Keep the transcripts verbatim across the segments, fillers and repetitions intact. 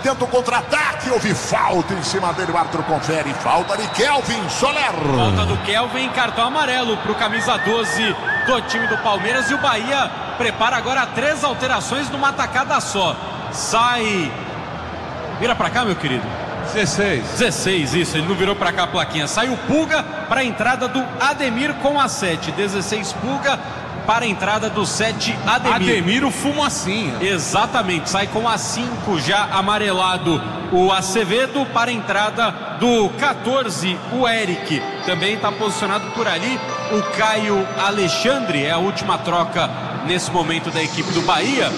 tenta o contra-ataque, houve falta em cima dele, o árbitro confere, falta de Kelvin Soler. Falta do Kelvin, cartão amarelo pro camisa doze do time do Palmeiras, e o Bahia prepara agora três alterações numa tacada só. Sai, vira pra cá, meu querido. dezesseis. dezesseis, isso, ele não virou pra cá a plaquinha. Sai o Pulga para a entrada do Ademir com a sete. dezesseis Pulga para a entrada do sete Ademir. Ademir o fumacinha. Exatamente, sai com a cinco já amarelado o Acevedo para a entrada do quatorze, o Eric. Também está posicionado por ali o Caio Alexandre, é a última troca nesse momento da equipe do Bahia.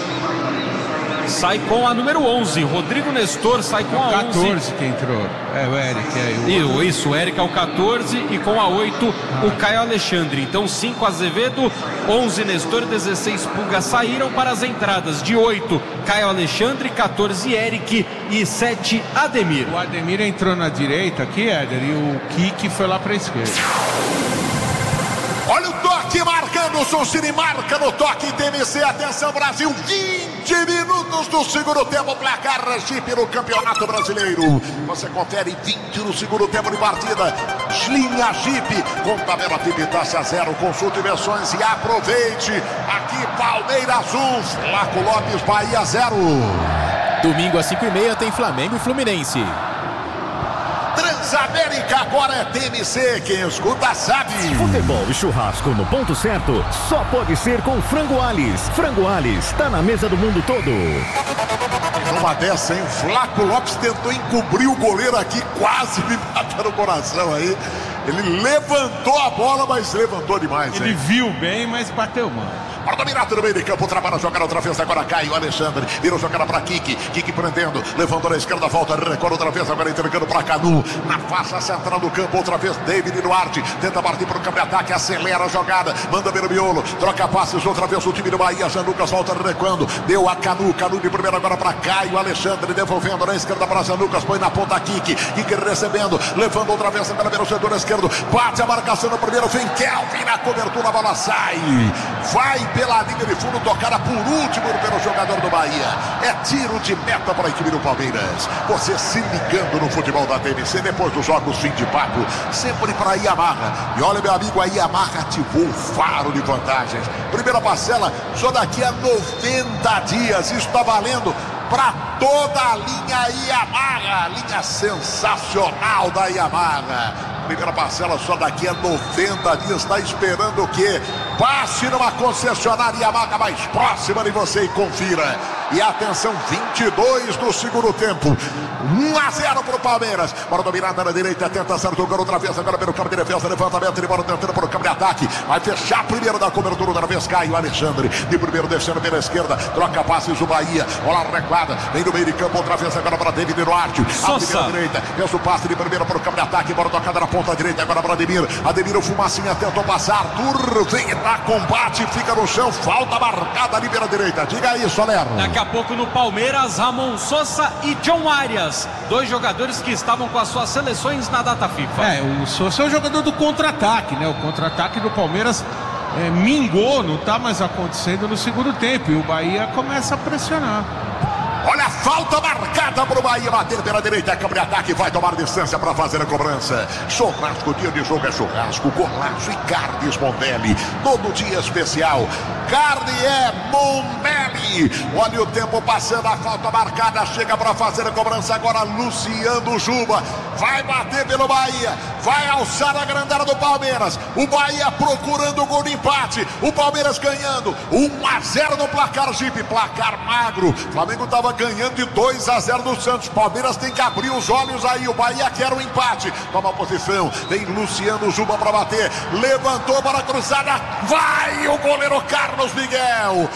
Sai com a número onze, Rodrigo Nestor sai com a onze. quatorze que entrou, é o Eric. É o... Isso, o Eric é o quatorze e com a oito o Caio Alexandre. Então cinco Azevedo, onze Nestor, dezesseis Pulga saíram para as entradas de oito Caio Alexandre, quatorze Eric e sete Ademir. O Ademir entrou na direita aqui, Éder, e o Kiki foi lá para a esquerda. Olha o toque marcando, o Soncini marca no toque, T M C, atenção Brasil, vinte minutos do segundo tempo, placar Jeep no Campeonato Brasileiro. Você confere vinte no segundo tempo de partida, linha Jeep, com tabela time taxa zero, consulte versões e aproveite. Aqui Palmeiras um, Flaco Lopes, Bahia zero. Domingo às cinco e meia tem Flamengo e Fluminense. Transamérica agora é T M C, quem escuta sabe. Futebol e churrasco no ponto certo só pode ser com Frango Alis. Frango Alis, tá na mesa do mundo todo. Numa dessa, hein? Flaco Lopes tentou encobrir o goleiro aqui, quase me bateu no coração aí. Ele levantou a bola, mas levantou demais. Ele hein? viu bem, mas bateu mal. Para dominar no meio de campo, trabalha a jogada outra vez, agora Caio Alexandre, virou jogada para Kiki, Kiki prendendo, levando na esquerda, volta, recorre outra vez, agora entregando para Canu, na faixa central do campo, outra vez David Duarte, tenta partir para o campo de ataque, acelera a jogada, manda ver o miolo, troca passes, outra vez o time do Bahia, Jean Lucas volta recuando, deu a Canu, Canu de primeiro agora para Caio Alexandre, devolvendo na esquerda para Jean Lucas, põe na ponta Kiki, Kiki recebendo, levando outra vez agora ver o setor esquerdo, bate a marcação no primeiro, vem Kelvin na cobertura, a bola sai, vai pela linha de fundo, tocada por último pelo jogador do Bahia. É tiro de meta para a equipe do Palmeiras. Você se ligando no futebol da T M C depois dos jogos fim de papo, sempre para a Yamaha. E olha, meu amigo, a Yamaha ativou o faro de vantagens. Primeira parcela só daqui a noventa dias. Isso está valendo para toda a linha Yamaha, a linha sensacional da Yamaha. Primeira parcela só daqui a noventa dias. Está esperando o quê? Passe numa concessionária Yamaha mais próxima de você e confira. E atenção, vinte e dois do segundo tempo, um a zero para o Palmeiras. Bora dominada na direita, tenta acertar o gol outra vez, agora pelo campo de defesa, levantamento, ele bora tentando para o campo de ataque, vai fechar primeiro da cobertura outra vez, Caio Alexandre, de primeiro descendo pela esquerda, troca passes o Bahia, olha a recuada, vem no meio de campo outra vez, agora para David Duarte, a primeira direita, pensa o passe de primeiro para o campo de ataque, bora tocada na ponta direita, agora para Ademir, Ademir o fumacinha tentou passar, Arthur vem na combate, fica no chão, falta marcada ali pela direita, diga aí, Soler. Daqui a pouco no Palmeiras, Ramon Sosa e John Arias, dois jogadores que estavam com as suas seleções na data FIFA. É, o Sosa é o jogador do contra-ataque, né? O contra-ataque do Palmeiras é, mingou, não tá mais acontecendo no segundo tempo, e o Bahia começa a pressionar. Olha a falta marcada para o Bahia, bater pela direita, campo de ataque, vai tomar distância para fazer a cobrança. Churrasco, dia de jogo é churrasco, golaço e carne Mondelli, todo dia especial. Carne é Mondelli. Olha o tempo passando, a falta marcada, chega para fazer a cobrança agora Luciano Juba. Vai bater pelo Bahia, vai alçar a grandeza do Palmeiras. O Bahia procurando o gol de empate, o Palmeiras ganhando um a zero no placar Jeep, placar magro. Flamengo estava ganhando de dois a zero do Santos. Palmeiras tem que abrir os olhos aí. O Bahia quer um empate. Toma a posição. Vem Luciano Juba para bater. Levantou para a cruzada. Vai o goleiro Carlos Miguel.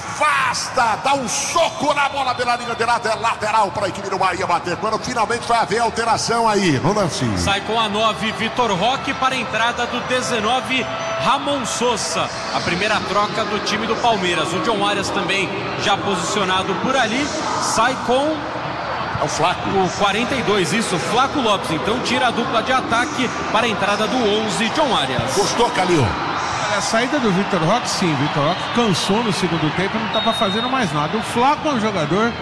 Afasta. Dá um soco na bola pela linha de lateral. Lateral para a equipe do Bahia bater. Quando finalmente vai haver alteração aí no lance. Sai com a nove Vitor Roque para a entrada do dezenove Ramon Sosa. A primeira troca do time do Palmeiras. O John Arias também já posicionado por ali. Sai com é o Flaco. O quarenta e dois, isso, Flaco Lopes. Então tira a dupla de ataque para a entrada do onze, John Arias. Gostou, Calil? A saída do Vitor Roque, sim, Vitor Roque cansou no segundo tempo e não estava fazendo mais nada. O Flaco é um jogador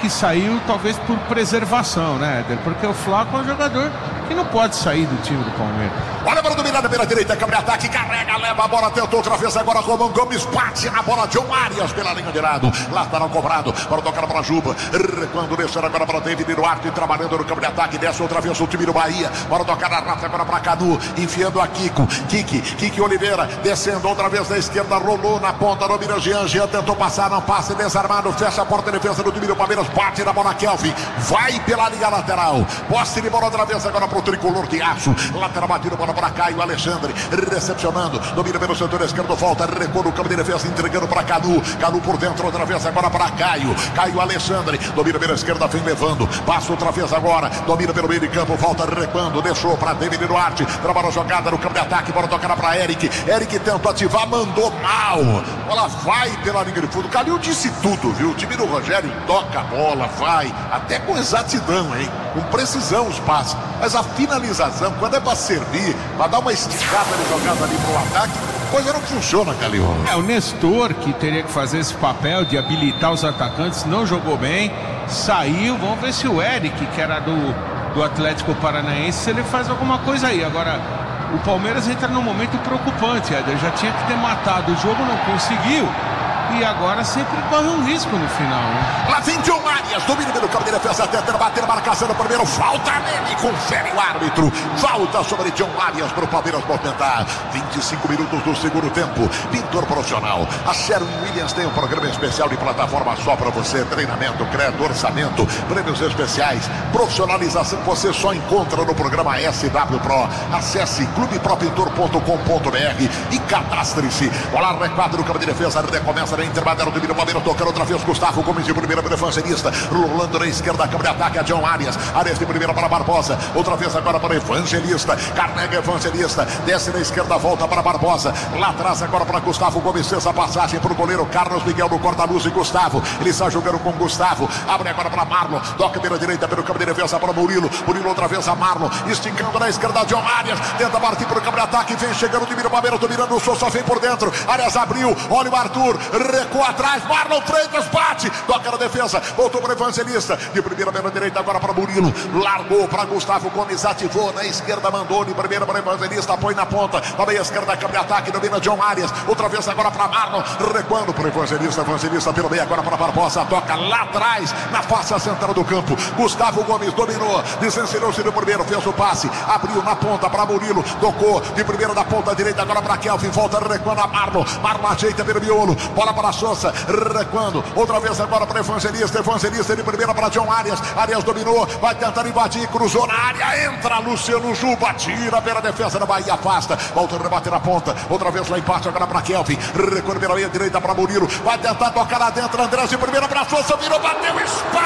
que saiu talvez por preservação, né, Éder? Porque o Flaco é um jogador que não pode sair do time do Palmeiras. Olha para dominada pela direita, câmera de ataque, carrega, leva a bola, tentou outra vez agora, Romão Gomes bate na bola, John Arias pela linha de lado, lateral cobrado, para tocar para Juba, quando descer agora para David Duarte, trabalhando no campo de ataque, desce outra vez o time do Bahia, para tocar na rata agora para Cadu, enfiando a Kiko, Kiki, Kiki Oliveira, descendo outra vez da esquerda, rolou na ponta, domina Jean, Jean tentou passar, não passa, desarmado, fecha a porta de defesa do time do Palmeiras, bate na bola Kelvin, vai pela linha lateral, posse de bola outra vez agora para o tricolor de aço, lateral batido, bola para Caio Alexandre, recepcionando, domina pelo setor esquerdo, volta, recua no campo de defesa, entregando para Canu, Canu por dentro, outra vez agora para Caio, Caio Alexandre, domina pela esquerda, vem levando, passa outra vez agora, domina pelo meio de campo, volta recuando, deixou para David Duarte, trabalha a jogada no campo de ataque, bora tocar para Eric, Eric tenta ativar, mandou mal, bola vai pela linha de fundo, Calil disse tudo, viu, o time do Rogério toca a bola, vai, até com exatidão, hein, com precisão os passes, mas a finalização, quando é para servir, para dar uma esticada de jogada ali pro ataque, coisa não funciona, Calil. É, o Nestor, que teria que fazer esse papel de habilitar os atacantes, não jogou bem, saiu, vamos ver se o Eric, que era do, do Atlético Paranaense, se ele faz alguma coisa aí. Agora, o Palmeiras entra num momento preocupante, Éder, já tinha que ter matado o jogo, não conseguiu. E agora sempre corre um risco no final, né? Lá vem John Arias, domina pelo campo de defesa, tentando bater, marcação no primeiro, falta nele, confere o árbitro, falta sobre John Arias para o Palmeiras movimentar. vinte e cinco minutos do segundo tempo, pintor profissional. A Sherwin Williams tem um programa especial de plataforma só para você, treinamento, crédito, orçamento, prêmios especiais, profissionalização que você só encontra no programa S W Pro. Acesse clube pro pintor ponto com ponto b r e cadastre-se. Olá, requadro no campo de defesa, recomeça na intermediária do do Palmeiras, tocando outra vez Gustavo Gomes de primeira para o Evangelista, rolando na esquerda, câmera de ataque a John Arias, Arias de primeira para Barbosa, outra vez agora para o Evangelista, carrega Evangelista, desce na esquerda, volta para Barbosa, lá atrás agora para Gustavo Gomes, fez a passagem para o goleiro Carlos Miguel no corta-luz e Gustavo, ele está jogando com Gustavo, abre agora para Marlon, toca pela direita pelo campo de defesa para Murilo, Murilo outra vez a Marlon, esticando na esquerda John Arias, tenta partir para o campo de ataque, vem chegando o time do Palmeiras, dominando o Souza, vem por dentro, Arias abriu, olha o Arthur, recua atrás, Marlon Freitas bate, toca na defesa, voltou para o Evangelista, de primeira pela direita agora para Murilo, largou para Gustavo Gomes, ativou na esquerda, mandou de primeira para o Evangelista, põe na ponta, na meia esquerda, câmera de ataque, domina John Arias, outra vez agora para Marlon, recuando para o Evangelista, Evangelista pelo meio agora para Barbosa, toca lá atrás, na face central do campo, Gustavo Gomes dominou, desencerou-se no primeiro, fez o passe, abriu na ponta para Murilo, tocou de primeira da ponta direita agora para Kelvin, volta recuando a Marlon, Marlon ajeita pelo miolo, bola para Souza, recuando, outra vez agora para Evangelista, Evangelista de primeira para John Arias, Arias dominou, vai tentar invadir, cruzou na área, entra Luciano Juba, tira pela defesa da Bahia, afasta, volta a rebater na ponta, outra vez lá embaixo agora para Kelvin, recuando pela meia direita para Murilo, vai tentar tocar lá dentro, Andrés de primeira para Souza, virou, bateu, espalma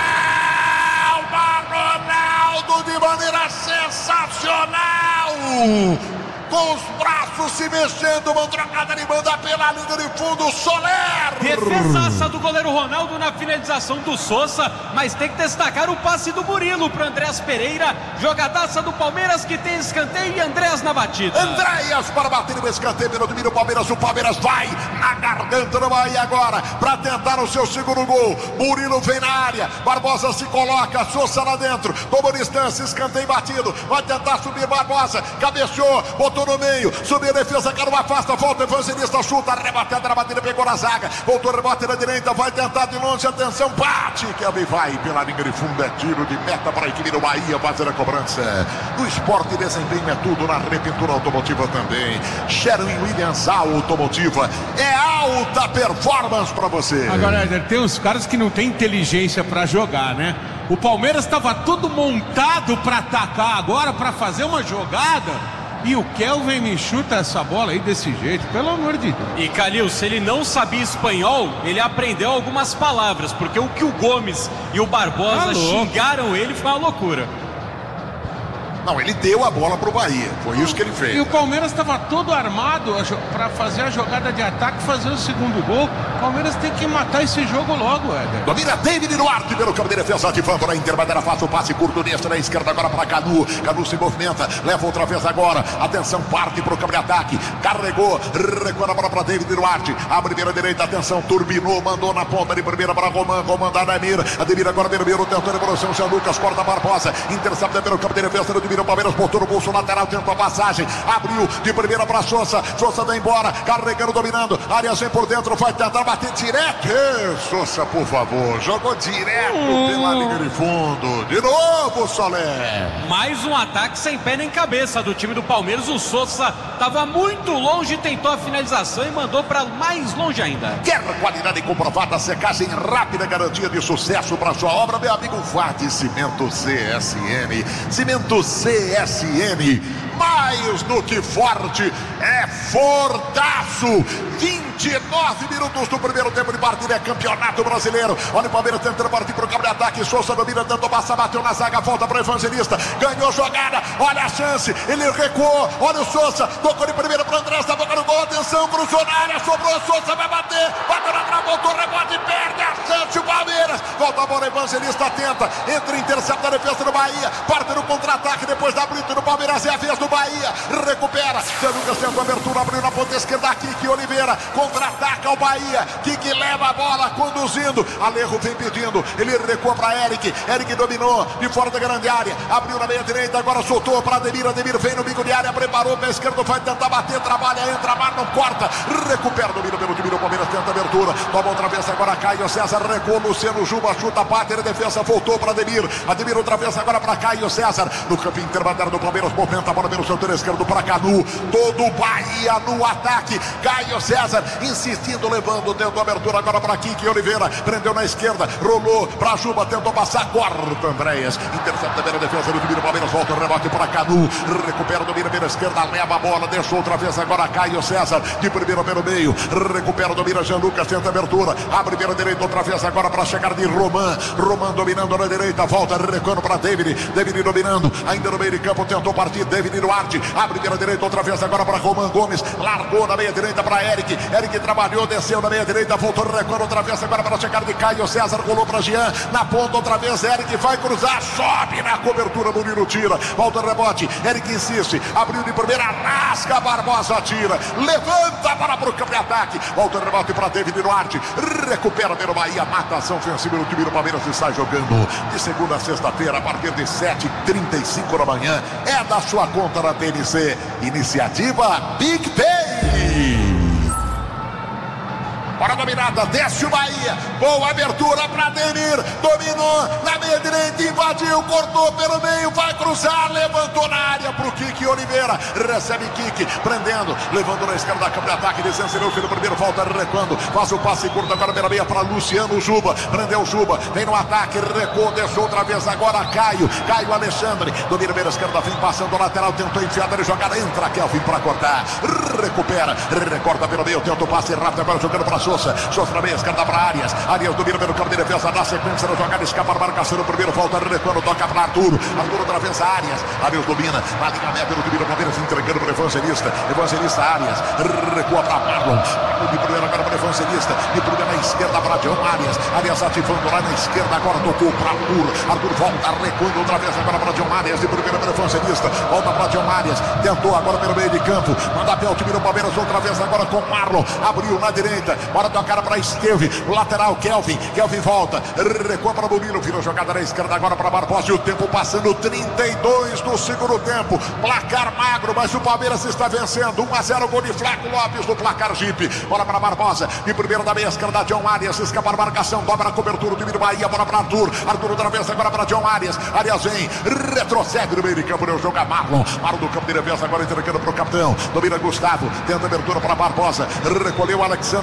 Ronaldo de maneira sensacional, com os braços se mexendo, uma trocada de banda pela linha de fundo, Soler. Defesaça do goleiro Ronaldo na finalização do Souza, mas tem que destacar o passe do Murilo para Andrés Pereira, jogadaça do Palmeiras que tem escanteio e Andrés na batida. Andréas para bater o escanteio pelo domínio do Palmeiras, o Palmeiras vai na garganta do Bahia agora, para tentar o seu segundo gol, Murilo vem na área, Barbosa se coloca, Souza lá dentro, tomou distância, escanteio batido, vai tentar subir Barbosa, cabeceou, botou no meio, subiu a defesa, Caro afasta, volta, Evangelista chuta, rebatendo na batida, pegou na zaga, voltou, rebate na direita, vai tentar de longe, atenção, bate, Kelvin vai pela linha de fundo, é tiro de meta para a equipe do Bahia, fazer a cobrança. No esporte desempenho é tudo, na repintura automotiva também. Sherwin Williams Automotiva, é alta performance para você. Agora, Éder, tem uns caras que não tem inteligência para jogar, né? O Palmeiras estava tudo montado para atacar agora, para fazer uma jogada. E o Kelvin me chuta essa bola aí desse jeito, pelo amor de Deus. E Calil, se ele não sabia espanhol, ele aprendeu algumas palavras, porque o que o Gomes e o Barbosa Alô. xingaram ele foi uma loucura. Não, ele deu a bola pro Bahia, foi isso que ele fez. E o Palmeiras estava todo armado para fazer a jogada de ataque e fazer o segundo gol. O Palmeiras tem que matar esse jogo logo, Éder. Domina David Duarte pelo campo de defesa, ativando na intermediária, faz o passe curto deste na esquerda agora para Canu. Canu se movimenta, leva outra vez agora. Atenção, parte pro campo de ataque. Carregou, recua a bola para David Duarte. A primeira direita, atenção, turbinou, mandou na ponta de primeira para Roman. Roman da Ademir. Ademir agora Vermelho, tentou a evolução. Jean Lucas corta a Barbosa. Intercepta pelo campo de defesa, do o Palmeiras botou no bolso lateral, tentou a passagem, abriu de primeira para Sousa, Sousa vai embora, carregando, dominando, Arias vem por dentro, vai tentar bater direto. Ei, Sousa, por favor, jogou direto hum. pela linha de fundo, de novo, Solé. Mais um ataque sem pé nem cabeça do time do Palmeiras. O Sousa estava muito longe, tentou a finalização e mandou para mais longe ainda. Quer qualidade comprovada, secagem rápida, garantia de sucesso para sua obra, meu amigo, vá de Cimento C S N. Cimento C S N, mais do que forte, é fortaço. vinte e nove minutos do primeiro tempo de partida, é campeonato brasileiro. Olha o Palmeiras tentando partir para o campo de ataque. Sousa domina, tentou passar, bateu na zaga, volta para o Evangelista, ganhou jogada, olha a chance, ele recuou, olha o Sousa, tocou de primeira para o André, está tocando gol, atenção, cruzou na área, sobrou, Sousa vai bater, bateu na trave, voltou, rebote, perde a chance o Palmeiras, volta a bola, Evangelista tenta, entra, intercepta a defesa do Bahia, parte no contra-ataque, depois da blitz do Palmeiras, é a vez do Bahia, recupera, Jean Lucas tenta a abertura, abriu na ponta esquerda, Kiki Oliveira, contra-ataca o Bahia, Kiki leva a bola, conduzindo, Alejo vem pedindo, ele recua para Eric, Eric dominou, de fora da grande área, abriu na meia direita, agora soltou para Ademir, Ademir vem no bico de área, preparou para a esquerda, vai tentar bater, trabalha, entra, mar, não corta, recupera, domina pelo time do Palmeiras, tenta a abertura, toma outra vez, agora Caio César, recua, Luciano Juba, chuta, bate, a defesa voltou para Ademir, Ademir outra vez agora para Caio César, no campo intermediário do Palmeiras, movimenta a bola pelo setor esquerdo para Canu, todo o Bahia no ataque, Caio César insistindo, levando, tentou a abertura agora para Kiki Oliveira, prendeu na esquerda, rolou para Juba, tentou passar, corta Andréas, intercepta pela defesa do time do Palmeiras, volta o rebote para Canu, recupera, domina pela esquerda, leva a bola, deixou outra vez agora Caio César, de primeiro pelo meio, recupera, domina Jean Lucas, tenta a abertura, abre pela direita outra vez agora para chegar de Roman, Roman dominando na direita, volta, recuando para David, David dominando, ainda no meio de campo, tentou partir, David Duarte, abre pela direita outra vez agora para Roman Gomes, largou na meia direita para Eric, Eric trabalhou, desceu na meia direita, voltou, recuando outra vez agora para chegar de Caio César, rolou para Jean, na ponta outra vez, Eric vai cruzar, sobe na cobertura, Murilo tira, volta o rebote, Eric insiste, abriu de primeira, rasga, Barbosa tira, levanta a bola para o campo de ataque, volta o rebote para David Duarte, recupera pelo Bahia, mata a ação ofensiva do time do Palmeiras, está jogando de segunda a sexta-feira, a partir de sete e trinta e cinco da manhã, é da sua conta na T N C, iniciativa Big Day. Bora dominada, desce o Bahia, boa abertura para Ademir, dominou na meia direita, invadiu, cortou pelo meio, vai cruzar, levantou na área pro Kiki Oliveira, recebe Kiki, prendendo, levando na esquerda da campo de ataque, descendo o filho primeiro, volta recuando, faz o passe curto agora pela meia para Luciano Juba, prendeu Juba, vem no ataque, recuou, deixou outra vez agora Caio, Caio Alexandre, domina pela esquerda, vem passando o lateral, tentou enfiar na jogada, entra Kelvin para cortar, recupera, recorta pelo meio, tenta o passe rápido agora jogando para Sousa, Sousa na meia esquerda para Arias, Arias domina pelo campo de defesa, dá sequência na jogada, escapa a marcação no primeiro, volta recuando, toca para Arthur, Arthur outra vez a Arias, Arias domina, na linha média do time do Palmeiras, entregando para o Evangelista, Evangelista Arias, recua para Marlon, de primeira agora para o Evangelista, de primeira na esquerda para John Arias, Arias ativando lá na esquerda, agora tocou para Arthur, Arthur volta recuando outra vez agora para John Arias, de primeira para o Evangelista, volta para John Arias, tentou agora pelo meio de campo, manda pé o time do Palmeiras outra vez agora com Marlon, abriu na direita, bora tocar para Esteve, o lateral Kelvin, Kelvin volta, recua para Murilo, virou jogada na esquerda agora para Barbosa, e o tempo passando, trinta e dois do segundo tempo, placar magro, mas o Palmeiras está vencendo, um a zero, gol de Flaco Lopes no placar Jeep, bola para Barbosa, de primeiro da meia esquerda, John Arias, escapa a marcação, dobra a cobertura, o time do Bahia, bola para Arthur, Arthur outra vez agora para John Arias, Arias vem, retrocede no meio de campo, jogo a Marlon, Marlon do campo de defesa, agora entregando para o capitão, domina Gustavo, tenta abertura para Barbosa, recolheu Alexander Barbosa,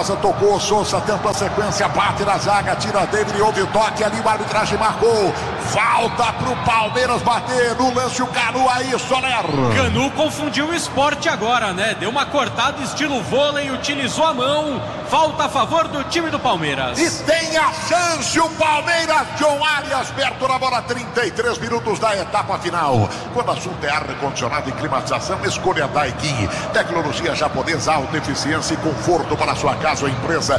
Barbosa tocou, Souza tenta a sequência, bate na zaga, tira David, houve o toque ali, o arbitragem marcou. Falta pro Palmeiras bater no lance o Canu aí, Soler. Canu confundiu o esporte agora, né? Deu uma cortada estilo vôlei, utilizou a mão. Falta a favor do time do Palmeiras. E tem a chance o Palmeiras. John Arias perto na bola, trinta e três minutos da etapa final. Quando o assunto é ar-condicionado e climatização, escolha Daikin. Tecnologia japonesa, alta eficiência e conforto para a sua casa ou empresa.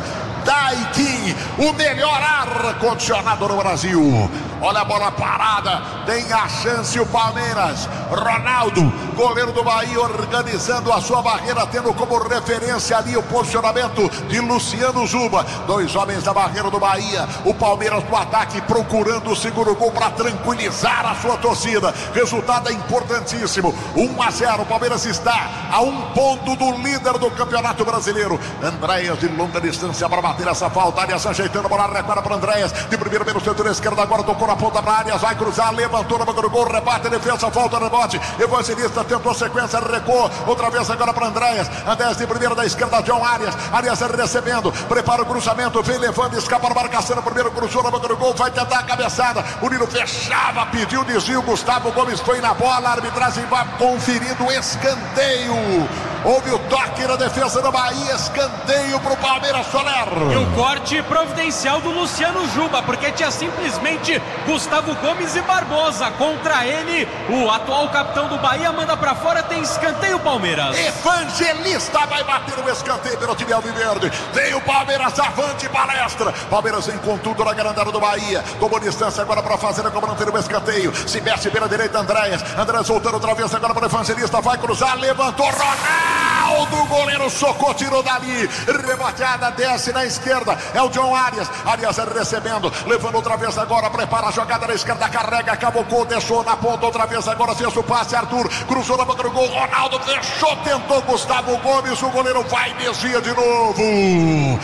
Daikin, o melhor ar-condicionado no Brasil. Olha a bola parada, tem a chance o Palmeiras. Ronaldo, goleiro do Bahia, organizando a sua barreira, tendo como referência ali o posicionamento de Luciano Zuba. Dois homens da barreira do Bahia. O Palmeiras no ataque, procurando o segundo gol para tranquilizar a sua torcida. Resultado é importantíssimo. um a zero, o Palmeiras está a um ponto do líder do Campeonato Brasileiro. Andréas de longa distância para bater essa falta. Arias ajeitando a bola, recupera para Andréas. De primeiro pelo setor esquerdo, agora tocou na ponta para Arias, vai cruzar, levantou na boca do gol, rebate, defesa, volta, rebote. Evangelista tentou sequência, recuou, outra vez agora para Andréas. Andréas de primeira da esquerda, John Arias. Arias recebendo, prepara o cruzamento, vem levando, escapa na marcação, primeiro cruzou na boca do gol, vai tentar a cabeçada. O Nino fechava, pediu desvio, Gustavo Gomes foi na bola, a arbitragem vai conferindo escanteio. Houve o toque na defesa do Bahia, escanteio para o Palmeiras, Soler. E o corte providencial do Luciano Juba, porque tinha simplesmente Gustavo Gomes e Barbosa contra ele. O atual capitão do Bahia manda para fora, tem escanteio Palmeiras. Evangelista vai bater o escanteio pelo time alviverde. Tem o Palmeiras, avante palestra. Palmeiras vem com tudo na grandeza do Bahia. Tomou distância agora para fazer a cobrança do escanteio. Se mexe pela direita, Andréas. Andréas voltando outra vez agora para o Evangelista. Vai cruzar, levantou, Ronaldo. O goleiro socou, tirou dali. Rebateada, desce na esquerda. É o John Arias. Arias recebendo, levando outra vez agora. Prepara a jogada na esquerda, carrega, acabou, deixou na ponta outra vez agora. Fez o passe, Arthur. Cruzou na boca do gol. Ronaldo fechou, tentou Gustavo Gomes. O goleiro vai e desvia de novo.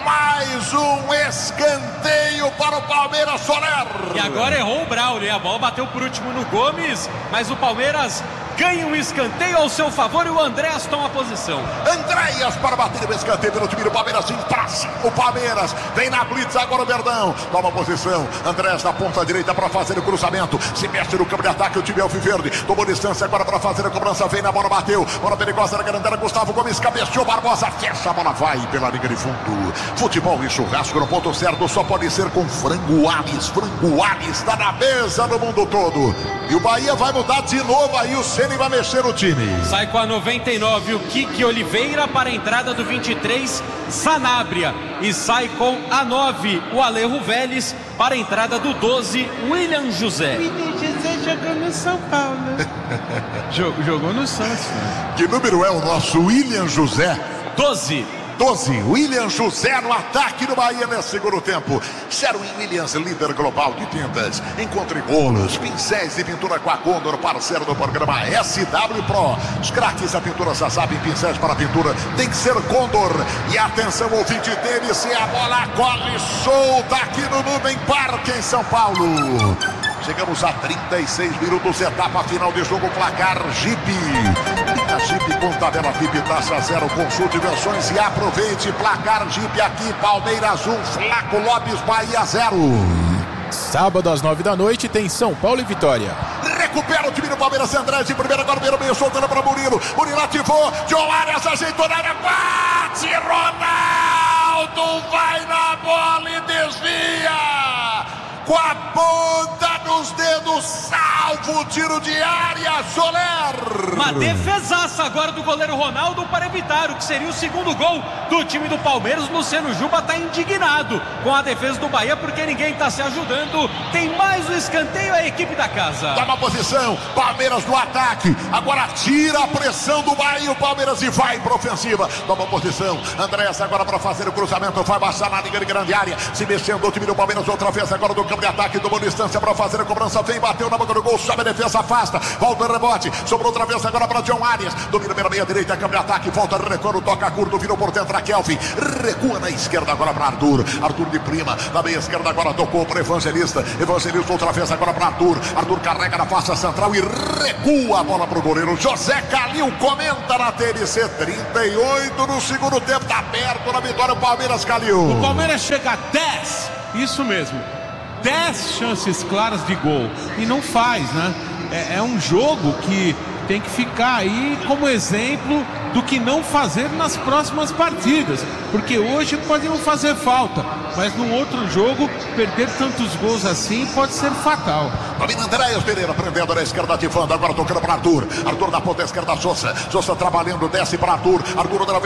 Mais um escanteio para o Palmeiras, Soler. E agora errou o Braulio, a bola bateu por último no Gomes, mas o Palmeiras ganha um escanteio ao seu favor e o Andréas toma a posição. Andréas para bater o escanteio pelo time do Palmeiras, sim, para cima o Palmeiras, vem na blitz agora o Verdão, toma a posição, Andréas na ponta direita para fazer o cruzamento, se mexe no campo de ataque o time alviverde, tomou distância agora para fazer a cobrança, vem na bola, bateu, bola perigosa na grandela, Gustavo Gomes cabeceou, Barbosa fecha, a bola vai pela linha de fundo. Futebol e churrasco no ponto certo só pode ser com Frango Aves. Frango Aves está na mesa no mundo todo. E o Bahia vai mudar de novo aí, o Ceni vai mexer o time. Sai com a noventa e nove o Kiki Oliveira para a entrada do vinte e três, Sanabria. E sai com a nove o Alejo Vélez para a entrada do doze, William José. William José jogou no São Paulo. Jogou no Santos. Né? Que número é o nosso William José? doze. doze, William José no ataque do Bahia nesse segundo tempo. Sherwin Williams, líder global de tintas. Encontre bolos, pincéis e pintura com a Condor, parceiro do programa S W Pro. Os craques da pintura já sabem, pincéis para pintura tem que ser Condor. E atenção, ouvinte dele, se a bola corre solta aqui no Nubem Parque em São Paulo. Chegamos a trinta e seis minutos, etapa final de jogo, placar Jeep. A Jeep com tabela V I P, taxa zero, consulte versões e aproveite. Placar Jeep aqui, Palmeiras um, Flaco Lopes, Bahia zero. Sábado às nove da noite tem São Paulo e Vitória. Recupera o time do Palmeiras, André de primeira, agora o meio soltando para Murilo. Murilo ativou, John Arias ajeitou na área, bate, Ronaldo vai na bola e desvia. Com a ponta nos dedos, salvo o tiro de área, Soler. Uma defesaça agora do goleiro Ronaldo para evitar o que seria o segundo gol do time do Palmeiras. Luciano Juba está indignado com a defesa do Bahia porque ninguém está se ajudando. Tem mais um escanteio a equipe da casa. Dá uma posição, Palmeiras no ataque. Agora tira a pressão do Bahia, o Palmeiras e vai para ofensiva. Dá uma posição, Andréas agora para fazer o cruzamento, vai baixar na linha de grande área, se mexendo o time do Palmeiras outra vez agora do campo de ataque, tomou distância para fazer a cobrança, vem, bateu na boca do gol, sobe a defesa afasta, volta o rebote, sobrou outra vez agora para John Arias, domina pela meia direita, câmbio ataque, volta, recuando, toca curto, virou por dentro a Kelvin, recua na esquerda agora para Arthur, Arthur de prima, na meia esquerda agora tocou para Evangelista, Evangelista outra vez agora para Arthur, Arthur carrega na faixa central e recua a bola para o goleiro. José Calil comenta na T N C, trinta e oito no segundo tempo, tá aberto na vitória o Palmeiras, Calil. O Palmeiras chega a dez, isso mesmo, dez chances claras de gol e não faz, né? É, é um jogo que tem que ficar aí como exemplo do que não fazer nas próximas partidas, porque hoje podiam fazer falta, mas num outro jogo perder tantos gols assim pode ser fatal. Domina Andréas Pereira, prendendo na esquerda, ativando, agora tocando para Arthur, Arthur na ponta esquerda, Sousa, Sousa trabalhando, desce para Arthur, Arthur outra vez